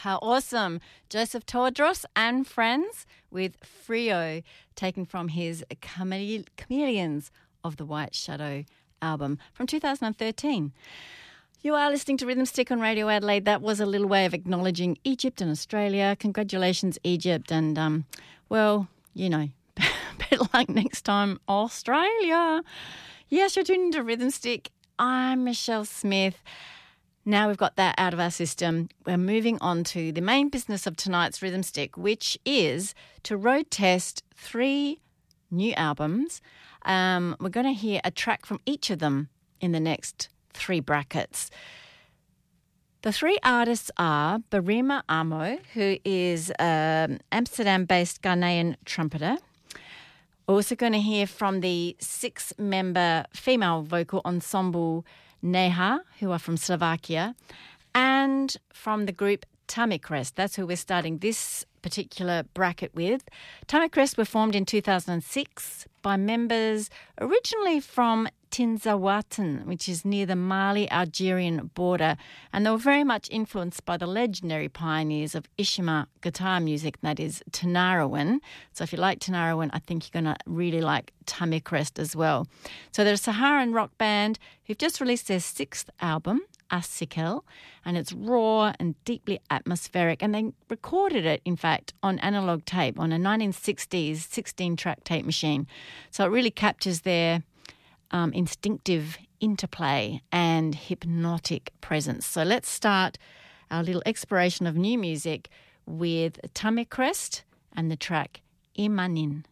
How awesome. Joseph Tewodros and Friends with Frio, taken from his Chameleons of the White Shadow album from 2013. You are listening to Rhythm Stick on Radio Adelaide. That was a little way of acknowledging Egypt and Australia. Congratulations, Egypt. And, well, you know, better luck next time, Australia. Yes, you're tuning into Rhythm Stick. I'm Michelle Smith. Now we've got that out of our system, we're moving on to the main business of tonight's Rhythm Stick, which is to road test 3 new albums. We're going to hear a track from each of them in the next 3 brackets. The 3 artists are Barima Amo, who is an Amsterdam-based Ghanaian trumpeter. We're also going to hear from the 6-member female vocal ensemble Neha, who are from Slovakia, and from the group Tamicrest. That's who we're starting this particular bracket with. Tamicrest were formed in 2006 by members originally from Tinzawatan, which is near the Mali-Algerian border, and they were very much influenced by the legendary pioneers of Ishima guitar music, that is Tinariwen. So if you like Tinariwen, I think you're going to really like Tamicrest as well. So they're a Saharan rock band who've just released their 6th album, Asikel, and it's raw and deeply atmospheric, and they recorded it, in fact, on analog tape, on a 1960s 16-track tape machine. So it really captures their instinctive interplay and hypnotic presence. So let's start our little exploration of new music with Tamicrest and the track Imanin.